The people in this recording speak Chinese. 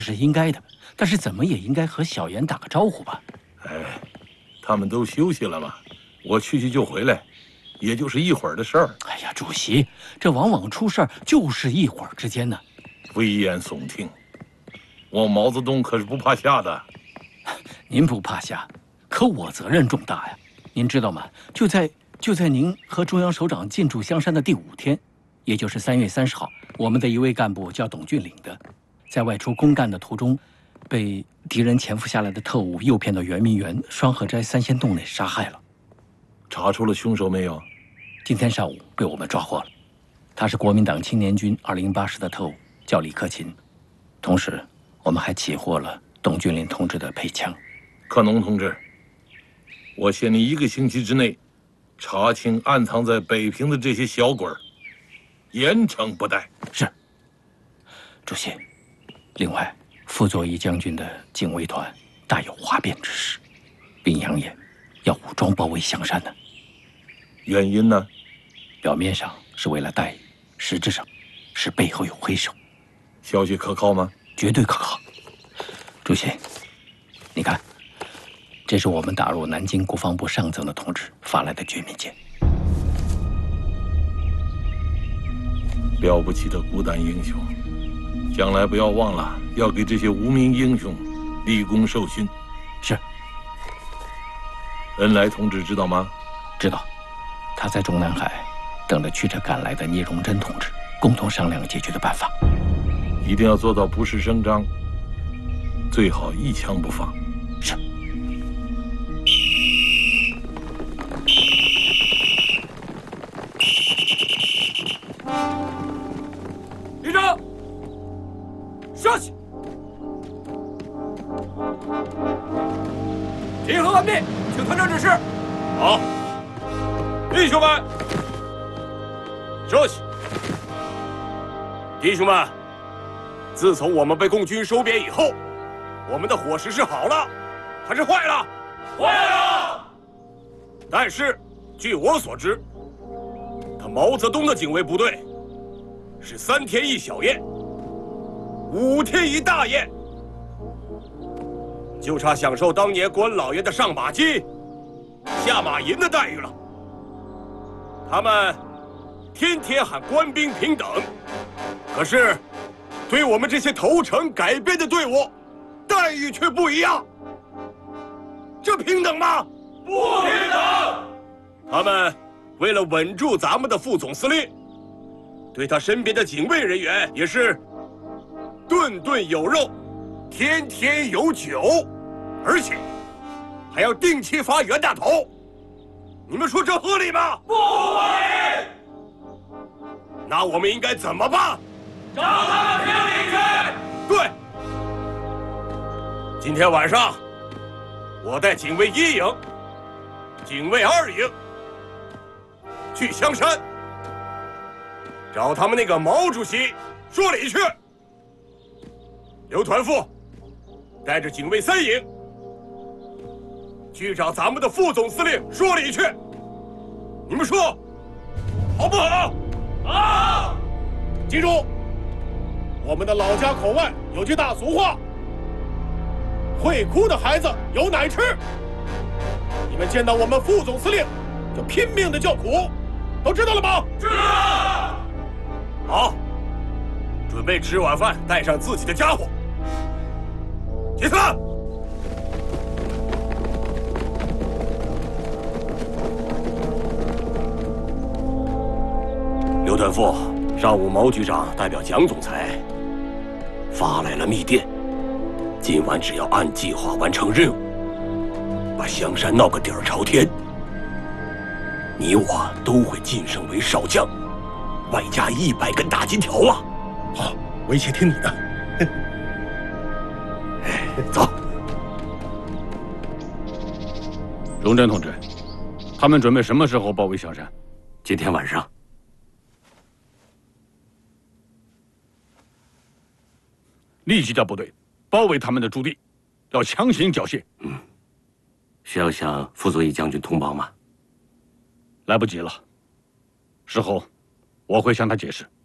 是应该的，但是怎么也应该和小严打个招呼吧？ 哎，他们都休息了嘛，我去就回来，也就是一会儿的事儿。 哎呀，主席，这往往出事儿就是一会儿之间呢。 危言耸听，我毛泽东可是不怕吓的。 您不怕吓，可我责任重大呀。您知道吗？就在您和中央首长进驻香山的第5天，也就是3月30号，我们的一位干部叫董俊领的，在外出公干的途中，被敌人潜伏下来的特务诱骗到圆明园双河斋3仙洞内杀害了。 查出了凶手没有？ 今天上午被我们抓获了，他是国民党青年军208师的特务，叫李克勤。同时，我们还起获了董俊林同志的配枪。 克农同志，我限你1个星期之内查清暗藏在北平的这些小鬼儿，严惩不贷。 是，主席。另外，傅作义将军的警卫团大有哗变之势，并扬言要武装包围香山呢。 原因呢？ 表面上是为了待遇，实质上是背后有黑手。 消息可靠吗？ 绝对可靠。主席，你看，这是我们打入南京国防部上层的同志发来的绝密件。 了不起的孤胆英雄，将来不要忘了要给这些无名英雄立功受勋。 是。 恩来同志知道吗？ 知道，他在中南海等着驱车赶来的聂荣臻同志，共同商量解决的办法。 一定要做到不事声张，最好一枪不放。 是。 立正，休息。集合完毕，请团长指示。 好，弟兄们，休息。弟兄们，自从我们被共军收编以后，我们的伙食是好了，还是坏了？坏了。但是，据我所知，他毛泽东的警卫部队是3天1小宴，5天1大宴，就差享受当年关老爷的上马金、下马银的待遇了。他们天天喊官兵平等，可是对我们这些投诚改编的队伍，待遇却不一样。这平等吗？不平等。他们为了稳住咱们的副总司令，对他身边的警卫人员也是顿顿有肉，天天有酒，而且还要定期发袁大头。你们说这合理吗？不合理。那我们应该怎么办？找他们评理去。对。今天晚上，我带警卫1营、警卫2营去香山，找他们那个毛主席说理去。刘团副带着警卫3营去找咱们的副总司令说理去。你们说好不好？好。记住，我们的老家口外有句大俗话：会哭的孩子有奶吃。你们见到我们副总司令就拼命的叫苦，都知道了吗？知道。好，准备吃晚饭，带上自己的家伙。解散。刘团副，上午毛局长代表蒋总裁发来了密电，今晚只要按计划完成任务，把香山闹个底儿朝天，你我都会晋升为少将，外加100根大金条啊！ 好，我一切听你的。 走。 荣臻同志，他们准备什么时候包围香山？ 今天晚上。 立即调部队包围他们的驻地，要强行缴械。 需要向傅作义将军通报吗？ 来不及了，事后我会向他解释。